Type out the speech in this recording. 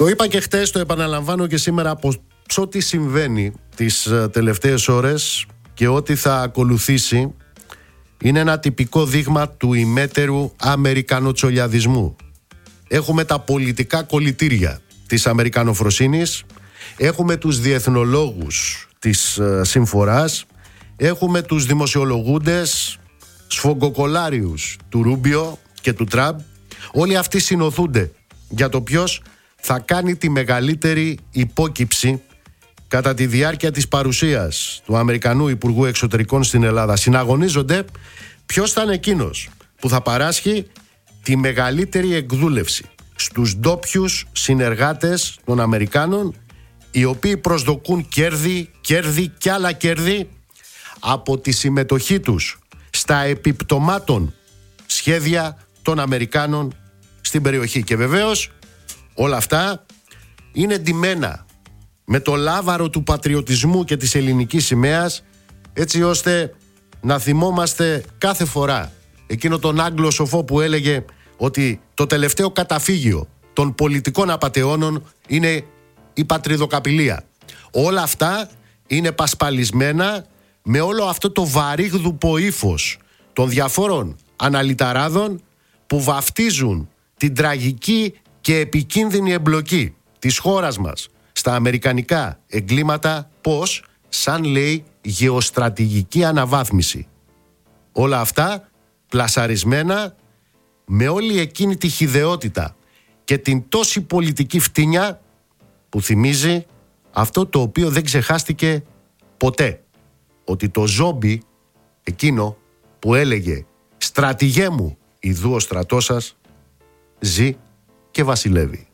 Το είπα και χτες, το επαναλαμβάνω και σήμερα, πως ό,τι συμβαίνει τις τελευταίες ώρες και ό,τι θα ακολουθήσει είναι ένα τυπικό δείγμα του ημέτερου αμερικανοτσολιαδισμού. Έχουμε τα πολιτικά κολλητήρια της αμερικανοφροσύνης, έχουμε τους διεθνολόγους της συμφοράς, έχουμε τους δημοσιολογούντες σφογκοκολάριους του Ρούμπιο και του Τραμπ. Όλοι αυτοί συνοθούνται για το ποιος θα κάνει τη μεγαλύτερη υπόκυψη κατά τη διάρκεια της παρουσίας του Αμερικανού Υπουργού Εξωτερικών στην Ελλάδα. Συναγωνίζονται ποιος θα είναι εκείνος που θα παράσχει τη μεγαλύτερη εκδούλευση στους ντόπιους συνεργάτες των Αμερικάνων, οι οποίοι προσδοκούν κέρδη και άλλα κέρδη από τη συμμετοχή τους στα επιπτωμάτων σχέδια των Αμερικάνων στην περιοχή. Και βεβαίως όλα αυτά είναι ντυμένα με το λάβαρο του πατριωτισμού και της ελληνικής σημαίας, έτσι ώστε να θυμόμαστε κάθε φορά εκείνο τον Άγγλο σοφό που έλεγε ότι το τελευταίο καταφύγιο των πολιτικών απατεώνων είναι η πατριδοκαπηλεία. Όλα αυτά είναι πασπαλισμένα με όλο αυτό το βαρύγδουπο ύφος των διαφόρων αναλυταράδων που βαφτίζουν την τραγική και επικίνδυνη εμπλοκή της χώρας μας στα αμερικανικά εγκλήματα πως, σαν λέει, γεωστρατηγική αναβάθμιση. Όλα αυτά πλασαρισμένα με όλη εκείνη τη χυδαιότητα και την τόση πολιτική φτηνιά που θυμίζει αυτό το οποίο δεν ξεχάστηκε ποτέ, ότι το ζόμπι εκείνο που έλεγε «Στρατηγέ μου, ιδού ο στρατός σας», ζει και βασιλεύει.